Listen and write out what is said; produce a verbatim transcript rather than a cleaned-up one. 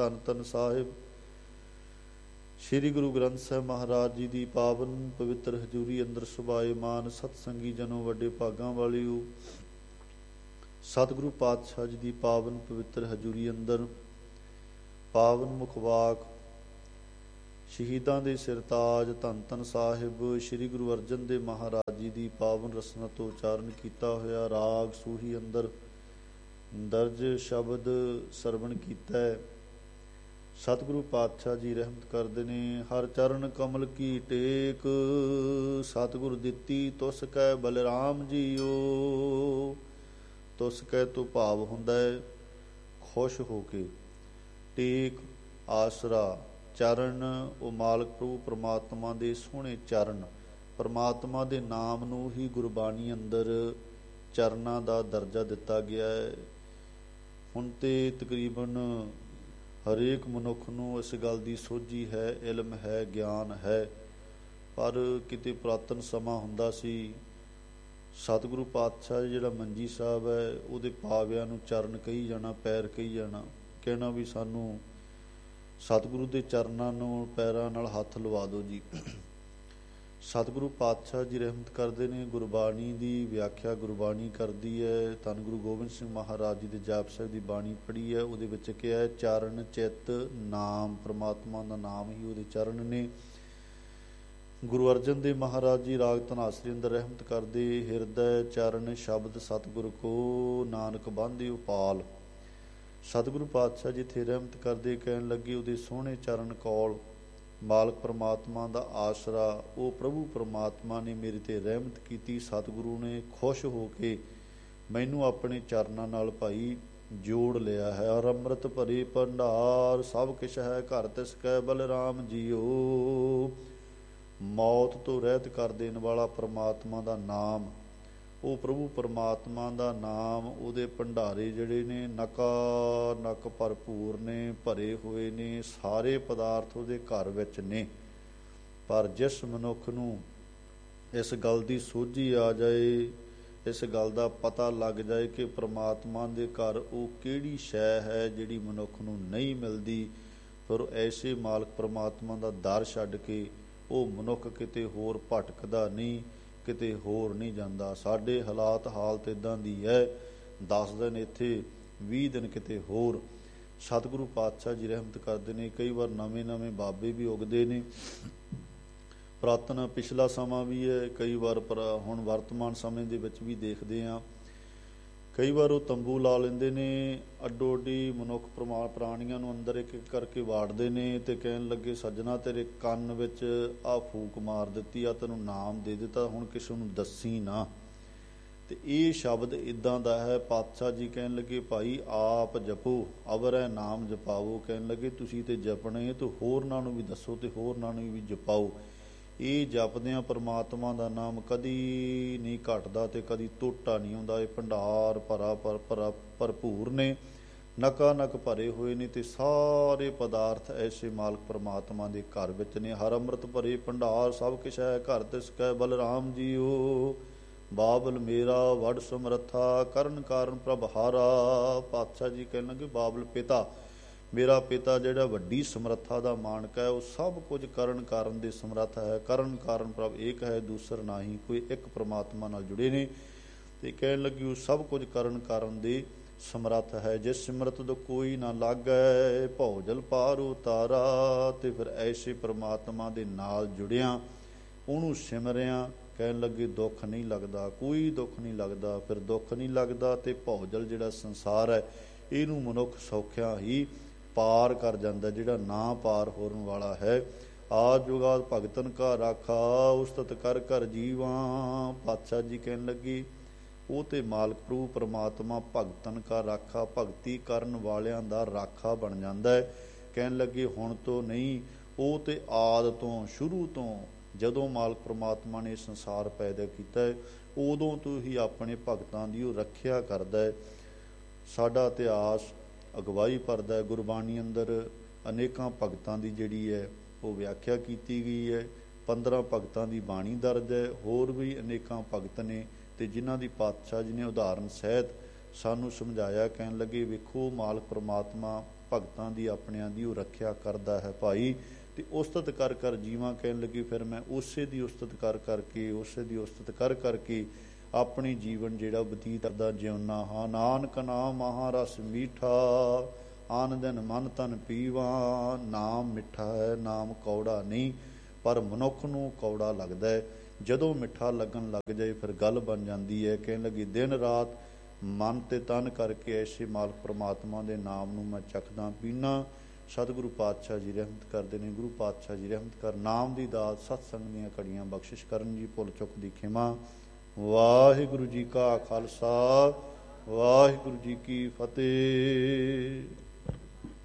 ਧੰਨ ਧੰਨ ਸਾਹਿਬ ਸ਼੍ਰੀ ਗੁਰੂ ਗ੍ਰੰਥ ਸਾਹਿਬ ਮਹਾਰਾਜ ਜੀ ਦੀ ਪਾਵਨ ਪਵਿੱਤਰ ਹਜ਼ੂਰੀ ਅੰਦਰ ਸੁਭਾਏਮਾਨ ਸਤਸੰਗੀ ਜਨੋ ਵੱਡੇ ਭਾਗਾਂ ਵਾਲਿਓ, ਸਤਿਗੁਰੂ ਪਾਤਸ਼ਾਹ ਜੀ ਦੀ ਪਾਵਨ ਪਵਿੱਤਰ ਹਜ਼ੂਰੀ ਅੰਦਰ ਪਾਵਨ ਮੁਖਵਾਕ ਸ਼ਹੀਦਾਂ ਦੇ ਸਿਰਤਾਜ ਧੰਨ ਧੰਨ ਸਾਹਿਬ ਸ਼੍ਰੀ ਗੁਰੂ ਅਰਜਨ ਦੇਵ ਮਹਾਰਾਜ ਜੀ ਦੀ ਪਾਵਨ ਰਸਨਾ ਤੋਂ ਉਚਾਰਨ ਕੀਤਾ ਹੋਇਆ ਰਾਗ ਸੂਹੀ ਅੰਦਰ ਦਰਜ ਸ਼ਬਦ ਸਰਵਣ ਕੀਤਾ ਹੈ। ਸਤਿਗੁਰੂ ਪਾਤਸ਼ਾਹ ਜੀ ਰਹਿਮਤ ਕਰਦੇ ਨੇ। ਹਰ ਚਰਨ ਕਮਲ ਕੀ ਟੇਕ, ਸਤਿਗੁਰ ਦਿੱਤੀ ਤੁਸ ਕੈ ਬਲਰਾਮ ਜੀਓ। ਤੁਸ ਕੈ ਤੋਂ ਭਾਵ ਹੁੰਦਾ ਹੈ ਖੁਸ਼ ਹੋ ਕੇ, ਟੇਕ ਆਸਰਾ, ਚਰਨ ਉਹ ਮਾਲਕ ਪ੍ਰਭੂ ਪਰਮਾਤਮਾ ਦੇ ਸੋਹਣੇ ਚਰਨ, ਪਰਮਾਤਮਾ ਦੇ ਨਾਮ ਨੂੰ ਹੀ ਗੁਰਬਾਣੀ ਅੰਦਰ ਚਰਨਾਂ ਦਾ ਦਰਜਾ ਦਿੱਤਾ ਗਿਆ ਹੈ। ਹੁਣ ਤੇ ਤਕਰੀਬਨ ਹਰੇਕ ਮਨੁੱਖ ਨੂੰ ਇਸ ਗੱਲ ਦੀ ਸੋਝੀ ਹੈ, ਇਲਮ ਹੈ, ਗਿਆਨ ਹੈ, ਪਰ ਕਿਤੇ ਪੁਰਾਤਨ ਸਮਾਂ ਹੁੰਦਾ ਸੀ ਸਤਿਗੁਰੂ ਪਾਤਸ਼ਾਹ ਜਿਹੜਾ ਮੰਜੀ ਸਾਹਿਬ ਹੈ ਉਹਦੇ ਪਾਵਿਆਂ ਨੂੰ ਚਰਨ ਕਹੀ ਜਾਣਾ, ਪੈਰ ਕਹੀ ਜਾਣਾ, ਕਹਿਣਾ ਵੀ ਸਾਨੂੰ ਸਤਿਗੁਰੂ ਦੇ ਚਰਨਾਂ ਨੂੰ ਪੈਰਾਂ ਨਾਲ ਹੱਥ ਲਵਾ ਦਿਓ ਜੀ। ਸਤਿਗੁਰੂ ਪਾਤਸ਼ਾਹ ਜੀ ਰਹਿਮਤ ਕਰਦੇ ਨੇ। ਗੁਰਬਾਣੀ ਦੀ ਵਿਆਖਿਆ ਗੁਰਬਾਣੀ ਕਰਦੀ ਹੈ। ਧੰਨ ਗੁਰੂ ਗੋਬਿੰਦ ਸਿੰਘ ਮਹਾਰਾਜ ਜੀ ਦੇ ਜਾਪ ਸਾਹਿਬ ਦੀ ਬਾਣੀ ਪੜ੍ਹੀ ਹੈ, ਉਹਦੇ ਵਿੱਚ ਕਿਹਾ ਹੈ ਚਰਨ ਚਿੱਤ ਨਾਮ, ਪਰਮਾਤਮਾ ਦਾ ਨਾਮ ਹੀ ਉਹਦੇ ਚਰਨ ਨੇ। ਗੁਰੂ ਅਰਜਨ ਦੇਵ ਮਹਾਰਾਜ ਜੀ ਰਾਗ ਧਨਾਸਰੀ ਅੰਦਰ ਰਹਿਮਤ ਕਰਦੇ, ਹਿਰਦੈ ਚਰਨ ਸ਼ਬਦ ਸਤਿਗੁਰ ਕੋ ਨਾਨਕ ਬਾਂਧੇ ਉਪਾਲ। ਸਤਿਗੁਰੂ ਪਾਤਸ਼ਾਹ ਜੀ ਇੱਥੇ ਰਹਿਮਤ ਕਰਦੇ, ਕਹਿਣ ਲੱਗੇ ਉਹਦੇ ਸੋਹਣੇ ਚਰਨ ਕੋਲ ਮਾਲਕ ਪਰਮਾਤਮਾ ਦਾ ਆਸਰਾ, ਉਹ ਪ੍ਰਭੂ ਪਰਮਾਤਮਾ ਨੇ ਮੇਰੇ 'ਤੇ ਰਹਿਮਤ ਕੀਤੀ। ਸਤਿਗੁਰੂ ਨੇ ਖੁਸ਼ ਹੋ ਕੇ ਮੈਨੂੰ ਆਪਣੇ ਚਰਨਾਂ ਨਾਲ ਭਾਈ ਜੋੜ ਲਿਆ ਹੈ। ਔਰ ਅੰਮ੍ਰਿਤ ਭਰੇ ਭੰਡਾਰ ਸਭ ਕਿਛ ਹੈ ਘਰ ਤਿਸ ਕੈ ਬਲਰਾਮ ਜੀਓ। ਮੌਤ ਤੋਂ ਰਹਿਤ ਕਰ ਦੇਣ ਵਾਲਾ ਪਰਮਾਤਮਾ ਦਾ ਨਾਮ, ਉਹ ਪ੍ਰਭੂ ਪਰਮਾਤਮਾ ਦਾ ਨਾਮ, ਉਹਦੇ ਭੰਡਾਰੇ ਜਿਹੜੇ ਨੇ ਨਕਾ ਨਕ ਭਰਪੂਰ ਨੇ, ਭਰੇ ਹੋਏ ਨੇ, ਸਾਰੇ ਪਦਾਰਥ ਉਹਦੇ ਘਰ ਵਿੱਚ ਨੇ। ਪਰ ਜਿਸ ਮਨੁੱਖ ਨੂੰ ਇਸ ਗੱਲ ਦੀ ਸੋਝੀ ਆ ਜਾਏ, ਇਸ ਗੱਲ ਦਾ ਪਤਾ ਲੱਗ ਜਾਏ ਕਿ ਪਰਮਾਤਮਾ ਦੇ ਘਰ ਉਹ ਕਿਹੜੀ ਸ਼ੈ ਹੈ ਜਿਹੜੀ ਮਨੁੱਖ ਨੂੰ ਨਹੀਂ ਮਿਲਦੀ, ਫਿਰ ਐਸੇ ਮਾਲਕ ਪਰਮਾਤਮਾ ਦਾ ਦਰ ਛੱਡ ਕੇ ਉਹ ਮਨੁੱਖ ਕਿਤੇ ਹੋਰ ਭਟਕਦਾ ਨਹੀਂ, ਕਿਤੇ ਹੋਰ ਨਹੀਂ ਜਾਂਦਾ। ਸਾਡੇ ਹਾਲਾਤ ਹਾਲਤ ਇੱਦਾਂ ਦੀ ਹੈ, ਦਸ ਦਿਨ ਇੱਥੇ, ਵੀਹ ਦਿਨ ਕਿਤੇ ਹੋਰ। ਸਤਿਗੁਰੂ ਪਾਤਸ਼ਾਹ ਜੀ ਰਹਿਮਤ ਕਰਦੇ ਨੇ। ਕਈ ਵਾਰ ਨਵੇਂ ਨਵੇਂ ਬਾਬੇ ਵੀ ਉਗਦੇ ਨੇ, ਪੁਰਾਤਨ ਪਿਛਲਾ ਸਮਾਂ ਵੀ ਹੈ, ਕਈ ਵਾਰ ਪਰ ਹੁਣ ਵਰਤਮਾਨ ਸਮੇਂ ਦੇ ਵਿੱਚ ਵੀ ਦੇਖਦੇ ਹਾਂ। ਕਈ ਵਾਰ ਉਹ ਤੰਬੂ ਲਾ ਲੈਂਦੇ ਨੇ, ਅੱਡੋ ਅੱਡੀ ਮਨੁੱਖ ਪ੍ਰਮਾ ਪ੍ਰਾਣੀਆਂ ਨੂੰ ਅੰਦਰ ਇੱਕ ਇੱਕ ਕਰਕੇ ਵਾੜਦੇ ਨੇ ਅਤੇ ਕਹਿਣ ਲੱਗੇ ਸੱਜਣਾ ਤੇਰੇ ਕੰਨ ਵਿੱਚ ਆਹ ਫੂਕ ਮਾਰ ਦਿੱਤੀ, ਆ ਤੈਨੂੰ ਨਾਮ ਦੇ ਦਿੱਤਾ, ਹੁਣ ਕਿਸੇ ਨੂੰ ਦੱਸੀ ਨਾ। ਅਤੇ ਇਹ ਸ਼ਬਦ ਇੱਦਾਂ ਦਾ ਹੈ। ਪਾਤਸ਼ਾਹ ਜੀ ਕਹਿਣ ਲੱਗੇ ਭਾਈ ਆਪ ਜਪੋ, ਅਵਰੈ ਨਾਮ ਜਪਾਵੋ। ਕਹਿਣ ਲੱਗੇ ਤੁਸੀਂ ਤੇ ਜਪਣੇ ਤੇ ਹੋਰਨਾਂ ਨੂੰ ਵੀ ਦੱਸੋ ਅਤੇ ਹੋਰਨਾਂ ਨੂੰ ਵੀ ਜਪਾਓ। ਇਹ ਜਪਦਿਆਂ ਪਰਮਾਤਮਾ ਦਾ ਨਾਮ ਕਦੀ ਨਹੀਂ ਘਟਦਾ ਅਤੇ ਕਦੀ ਟੋਟਾ ਨਹੀਂ ਆਉਂਦਾ। ਇਹ ਭੰਡਾਰ ਭਰਾ ਪਰ ਭਰਾ ਭਰਪੂਰ ਨੇ, ਨਕਾ ਨਕ ਭਰੇ ਹੋਏ ਨੇ, ਅਤੇ ਸਾਰੇ ਪਦਾਰਥ ਐਸੇ ਮਾਲਕ ਪਰਮਾਤਮਾ ਦੇ ਘਰ ਵਿੱਚ ਨੇ। ਹਰ ਅੰਮ੍ਰਿਤ ਭਰੇ ਭੰਡਾਰ ਸਭ ਕਿਛ ਹੈ ਘਰ ਤਿਸ ਕੈ ਬਲਰਾਮ ਜੀਓ। ਬਾਬਲ ਮੇਰਾ ਵਡ ਸਮਰੱਥਾ ਕਰਨ ਕਾਰਨ ਪ੍ਰਭ ਹਾਰਾ। ਪਾਤਸ਼ਾਹ ਜੀ ਕਹਿਣ ਲੱਗੇ ਬਾਬਲ ਪਿਤਾ, ਮੇਰਾ ਪਿਤਾ ਜਿਹੜਾ ਵੱਡੀ ਸਮਰੱਥਾ ਦਾ ਮਾਨਕ ਹੈ, ਉਹ ਸਭ ਕੁਝ ਕਰਨ ਕਾਰਨ ਦੇ ਸਮਰੱਥ ਹੈ। ਕਰਨ ਕਾਰਨ ਪ੍ਰਭ ਏਕ ਹੈ ਦੂਸਰ ਨਾਹੀ, ਕੋਈ ਇੱਕ ਪਰਮਾਤਮਾ ਨਾਲ ਜੁੜੇ ਨੇ। ਅਤੇ ਕਹਿਣ ਲੱਗੀ ਉਹ ਸਭ ਕੁਝ ਕਰਨ ਕਾਰਨ ਦੇ ਸਮਰੱਥ ਹੈ। ਜਿਸ ਸਿਮਰਤ ਦਾ ਕੋਈ ਨਾ ਲਾਗੈ, ਭਉ ਜਲ ਪਾਰ ਉਤਾਰਾ। ਅਤੇ ਫਿਰ ਐਸੇ ਪਰਮਾਤਮਾ ਦੇ ਨਾਲ ਜੁੜਿਆਂ, ਉਹਨੂੰ ਸਿਮਰਿਆਂ, ਕਹਿਣ ਲੱਗੇ ਦੁੱਖ ਨਹੀਂ ਲੱਗਦਾ, ਕੋਈ ਦੁੱਖ ਨਹੀਂ ਲੱਗਦਾ। ਫਿਰ ਦੁੱਖ ਨਹੀਂ ਲੱਗਦਾ ਅਤੇ ਭਉ ਜਲ ਜਿਹੜਾ ਸੰਸਾਰ ਹੈ ਇਹਨੂੰ ਮਨੁੱਖ ਸੌਖਿਆਂ ਹੀ ਪਾਰ ਕਰ ਜਾਂਦਾ, ਜਿਹੜਾ ਨਾ ਪਾਰ ਹੋਣ ਵਾਲਾ ਹੈ। ਆਦ ਜੁਗਾਦ ਭਗਤਨ ਕਾ ਰਾਖਾ, ਉਸਤਤ ਕਰ ਕਰ ਜੀਵਾਂ। ਪਾਤਸ਼ਾਹ ਜੀ ਕਹਿਣ ਲੱਗੇ ਉਹ ਤੇ ਮਾਲਕ ਪ੍ਰਭੂ ਪਰਮਾਤਮਾ ਭਗਤਨ ਕਾ ਰਾਖਾ, ਭਗਤੀ ਕਰਨ ਵਾਲਿਆਂ ਦਾ ਰਾਖਾ ਬਣ ਜਾਂਦਾ ਹੈ। ਕਹਿਣ ਲੱਗੇ ਹੁਣ ਤੋਂ ਨਹੀਂ, ਉਹ ਤੇ ਆਦ ਤੋਂ, ਸ਼ੁਰੂ ਤੋਂ, ਜਦੋਂ ਮਾਲਕ ਪਰਮਾਤਮਾ ਨੇ ਸੰਸਾਰ ਪੈਦਾ ਕੀਤਾ ਹੈ ਉਦੋਂ ਤੋਂ ਹੀ ਆਪਣੇ ਭਗਤਾਂ ਦੀ ਉਹ ਰੱਖਿਆ ਕਰਦਾ ਹੈ। ਸਾਡਾ ਇਤਿਹਾਸ ਅਗਵਾਈ ਭਰਦਾ ਹੈ। ਗੁਰਬਾਣੀ ਅੰਦਰ ਅਨੇਕਾਂ ਭਗਤਾਂ ਦੀ ਜਿਹੜੀ ਹੈ ਉਹ ਵਿਆਖਿਆ ਕੀਤੀ ਗਈ ਹੈ। ਪੰਦਰਾਂ ਭਗਤਾਂ ਦੀ ਬਾਣੀ ਦਰਜ ਹੈ, ਹੋਰ ਵੀ ਅਨੇਕਾਂ ਭਗਤ ਨੇ ਅਤੇ ਜਿਨ੍ਹਾਂ ਦੀ ਪਾਤਸ਼ਾਹ ਜੀ ਨੇ ਉਦਾਹਰਨ ਸਹਿਤ ਸਾਨੂੰ ਸਮਝਾਇਆ। ਕਹਿਣ ਲੱਗੇ ਵੇਖੋ ਮਾਲਕ ਪਰਮਾਤਮਾ ਭਗਤਾਂ ਦੀ ਆਪਣਿਆਂ ਦੀ ਉਹ ਰੱਖਿਆ ਕਰਦਾ ਹੈ ਭਾਈ। ਤੇ ਉਸਤਤ ਕਰ ਕਰ ਜੀਵਾਂ ਕਹਿਣ ਲੱਗੀ, ਫਿਰ ਮੈਂ ਉਸੇ ਦੀ ਉਸਤਤ ਕਰ ਕਰਕੇ ਉਸੇ ਦੀ ਉਸਤਤ ਕਰ ਕਰਕੇ ਆਪਣੀ ਜੀਵਨ ਜਿਹੜਾ ਬਤੀਤ ਕਰਦਾ ਜਿਉਣਾ ਹਾਂ। ਨਾਨਕ ਨਾਮ ਮਹਾਰਸ ਮੀਠਾ, ਆਨ ਦਿਨ ਮਨ ਤਨ ਪੀਵਾ। ਨਾਮ ਮਿੱਠਾ ਹੈ, ਨਾਮ ਕੌੜਾ ਨਹੀਂ, ਪਰ ਮਨੁੱਖ ਨੂੰ ਕੌੜਾ ਲੱਗਦਾ ਹੈ। ਜਦੋਂ ਮਿੱਠਾ ਲੱਗਣ ਲੱਗ ਜਾਏ ਫਿਰ ਗੱਲ ਬਣ ਜਾਂਦੀ ਹੈ। ਕਹਿਣ ਲੱਗੀ ਦਿਨ ਰਾਤ ਮਨ ਤੇ ਤਨ ਕਰਕੇ ਐਸੇ ਮਾਲਕ ਪ੍ਰਮਾਤਮਾ ਦੇ ਨਾਮ ਨੂੰ ਮੈਂ ਚੱਖਦਾ ਪੀਣਾ। ਸਤਿਗੁਰੂ ਪਾਤਸ਼ਾਹ ਜੀ ਰਹਿਮਤ ਕਰਦੇ ਨੇ। ਗੁਰੂ ਪਾਤਸ਼ਾਹ ਜੀ ਰਹਿਮਤ ਕਰ। ਨਾਮ ਦੀ ਦਾਤ ਸਤਸੰਗ ਦੀਆਂ ਘੜੀਆਂ ਬਖਸ਼ਿਸ਼ ਕਰਨ ਜੀ। ਭੁੱਲ ਚੁੱਕ ਦੀ ਖਿਮਾ। ਵਾਹਿਗੁਰੂ ਜੀ ਕਾ ਖਾਲਸਾ, ਵਾਹਿਗੁਰੂ ਜੀ ਕੀ ਫਤਿਹ।